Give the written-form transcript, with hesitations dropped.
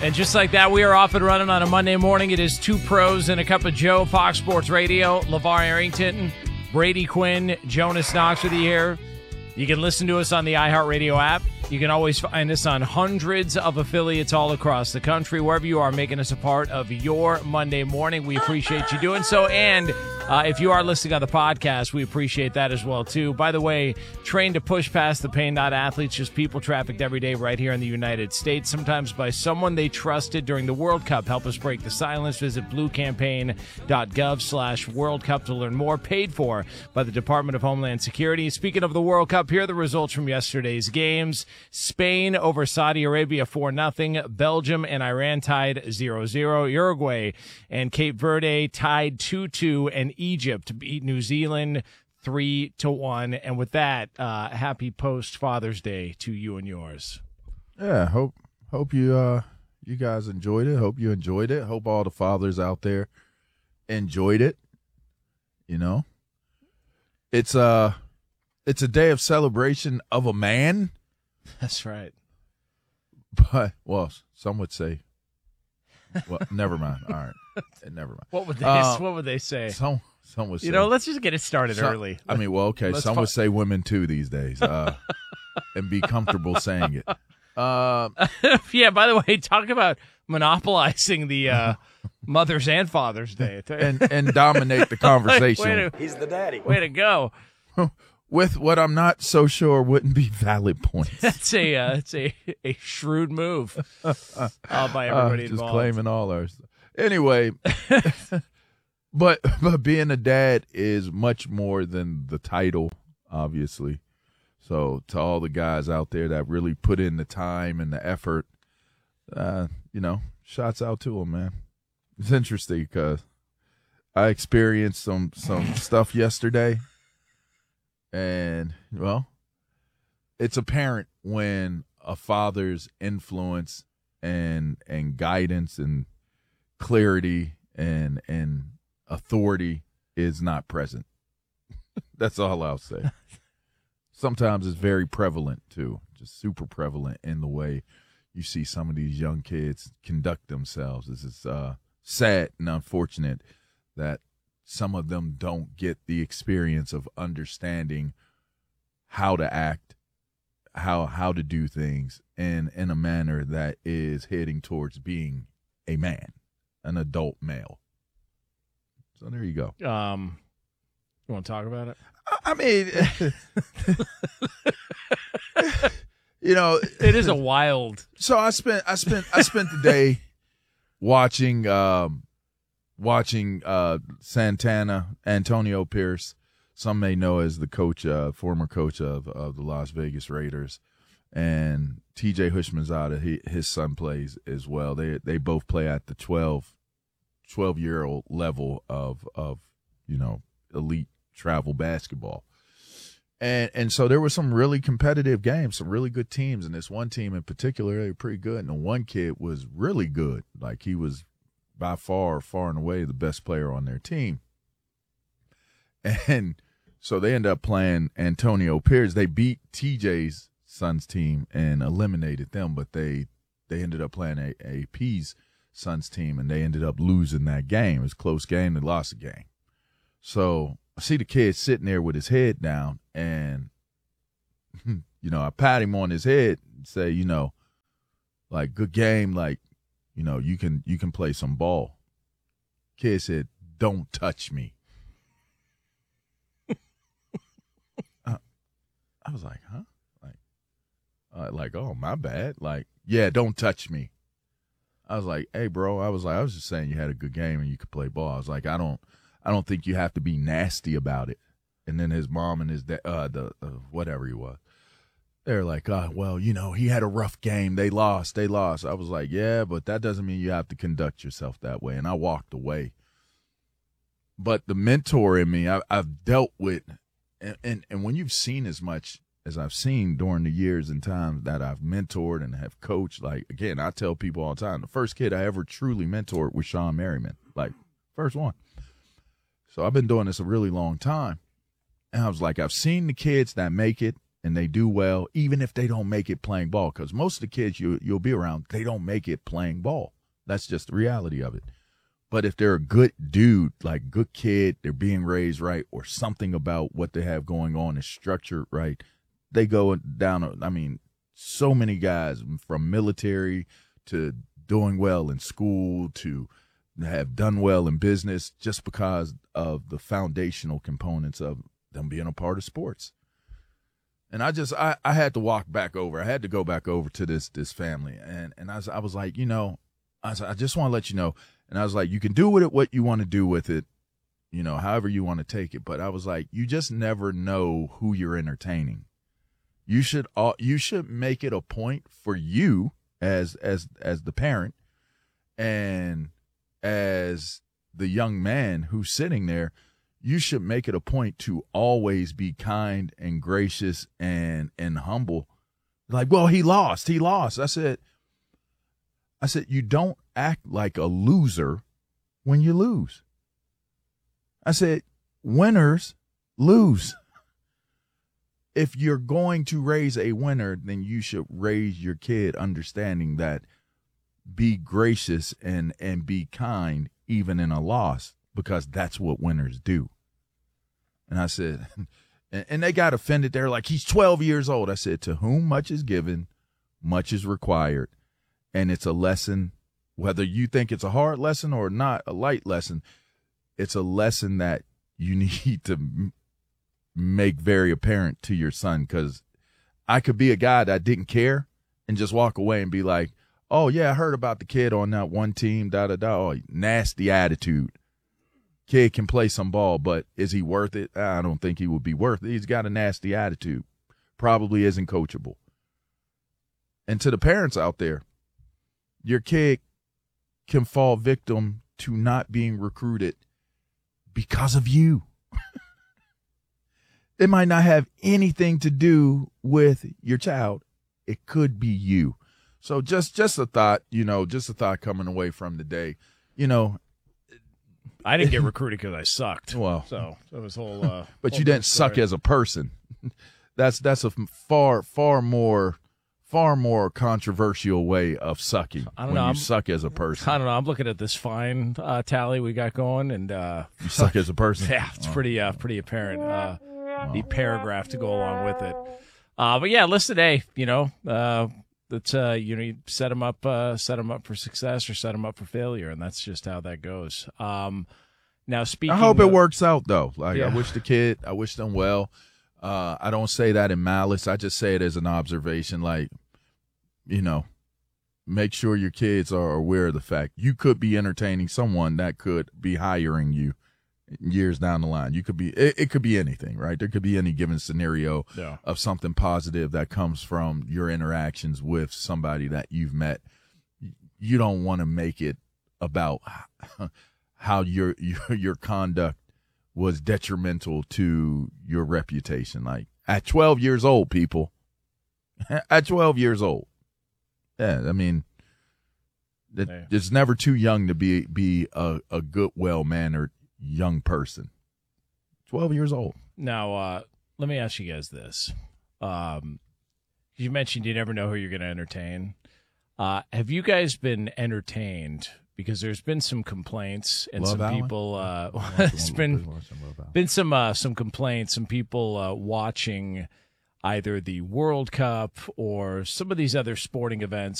And just like that, we are off and running on a Monday morning. It is Two Pros and a Cup of Joe, Fox Sports Radio. LeVar Arrington, Brady Quinn, Jonas Knox with you here. You can listen to us on the iHeartRadio app. You can always find us on hundreds of affiliates all across the country. Wherever you are, making us a part of your Monday morning. We appreciate you doing so. And if you are listening on the podcast, we appreciate that as well, too. By the way, trained to push past the pain, not athletes, just people trafficked every day right here in the United States, sometimes by someone they trusted during the World Cup. Help us break the silence. Visit bluecampaign.gov/World Cup to learn more. Paid for by the Department of Homeland Security. Speaking of the World Cup, here are the results from yesterday's games. Spain over Saudi Arabia 4-0. Belgium and Iran tied 0-0. Uruguay and Cape Verde tied 2-2. And Egypt beat New Zealand 3-1. And with that, happy post-Father's Day to you and yours. Yeah, hope you you guys enjoyed it. Hope you enjoyed it. Hope all the fathers out there enjoyed it. You know, it's a day of celebration of a man. That's right. But, well, some would say, well, never mind. All right. Never mind. What would they say? Some would say. Let's just get it started early. I mean, well, okay. Some would say women too these days and be comfortable saying it. Yeah, by the way, talk about monopolizing the Mother's and Father's Day. and dominate the conversation. He's the daddy. Way to go. With what I'm not so sure wouldn't be valid points. That's it's a shrewd move by everybody just involved. Claiming all ours. Anyway, but being a dad is much more than the title, obviously. So to all the guys out there that really put in the time and the effort, shouts out to them, man. It's interesting because I experienced some stuff yesterday. And, well, it's apparent when a father's influence and guidance and clarity and authority is not present. That's all I'll say. Sometimes it's very prevalent, too, just super prevalent in the way you see some of these young kids conduct themselves. This is sad and unfortunate that some of them don't get the experience of understanding how to act, how to do things in a manner that is heading towards being a man, an adult male. So there you go. You want to talk about it? I mean, it is a wild. So I spent the day watching Santana, Antonio Pierce, some may know as the coach, former coach of the Las Vegas Raiders, and TJ Houshmandzadeh, his son plays as well. They both play at the 12-year-old level of elite travel basketball. And so there were some really competitive games, some really good teams, and this one team in particular, they were pretty good, and the one kid was really good. Like, he was by far and away the best player on their team. And so they ended up playing Antonio Pierce. They beat TJ's son's team and eliminated them, but they ended up playing AP's son's team, and they ended up losing that game. It was a close game. They lost the game. So I see the kid sitting there with his head down, and, I pat him on his head and say, like, good game, like, you can play some ball. Kid said, "Don't touch me." I was like, huh? Like, oh, my bad. Like, yeah, don't touch me. I was like, hey, bro. I was just saying you had a good game and you could play ball. I was like, I don't think you have to be nasty about it. And then his mom and his dad, whatever he was, they're like, well, he had a rough game. They lost. I was like, yeah, but that doesn't mean you have to conduct yourself that way. And I walked away. But the mentor in me, I've dealt with, and when you've seen as much as I've seen during the years and times that I've mentored and have coached, like, again, I tell people all the time, the first kid I ever truly mentored was Sean Merriman, like, first one. So I've been doing this a really long time. And I was like, I've seen the kids that make it and they do well, even if they don't make it playing ball, because most of the kids you'll be around, they don't make it playing ball. That's just the reality of it. But if they're a good dude, like good kid, they're being raised right, or something about what they have going on is structured right, they go down. I mean, so many guys from military to doing well in school to have done well in business just because of the foundational components of them being a part of sports. And I had to walk back over. I had to go back over to this family. And I was like, I just want to let you know. And I was like, you can do with it what you want to do with it, however you want to take it. But I was like, you just never know who you're entertaining. You should make it a point for you as the parent and as the young man who's sitting there. You should make it a point to always be kind and gracious and humble. Like, well, he lost. I said, you don't act like a loser when you lose. I said, winners lose. If you're going to raise a winner, then you should raise your kid understanding that be gracious and be kind even in a loss, because that's what winners do. And I said, and they got offended. They're like, he's 12 years old. I said, to whom much is given, much is required. And it's a lesson, whether you think it's a hard lesson or not a light lesson, it's a lesson that you need to make very apparent to your son. Because I could be a guy that didn't care and just walk away and be like, oh, yeah, I heard about the kid on that one team, da-da-da. Oh, nasty attitude. Kid can play some ball, but is he worth it? I don't think he would be worth it. He's got a nasty attitude. Probably isn't coachable. And to the parents out there, your kid can fall victim to not being recruited because of you. It might not have anything to do with your child. It could be you. So just a thought, just a thought coming away from the day. I didn't get recruited because I sucked. Well, so it was whole. But you didn't suck as a person. That's a far more controversial way of sucking. I don't know. You suck as a person. I don't know. I'm looking at this fine tally we got going, and you suck as a person. Yeah, it's pretty apparent. The paragraph to go along with it. But yeah, listen, hey, that's you set them up for success or set them up for failure, and that's just how that goes. Now, speaking, I hope it works out though. Like, yeah. I wish them well. I don't say that in malice. I just say it as an observation. Like, make sure your kids are aware of the fact you could be entertaining someone that could be hiring you years down the line. You could be, it could be anything, right? There could be any given scenario of something positive that comes from your interactions with somebody that you've met. You don't want to make it about how your conduct was detrimental to your reputation. Like, at 12 years old, people, at 12 years old. Yeah, I mean, it's never too young to be a good, well-mannered young person. 12 years old. Now, let me ask you guys this. You mentioned you never know who you're going to entertain. Have you guys been entertained? Because there's been some complaints and Love some Island? people. It's been some complaints. Some people watching either the World Cup or some of these other sporting events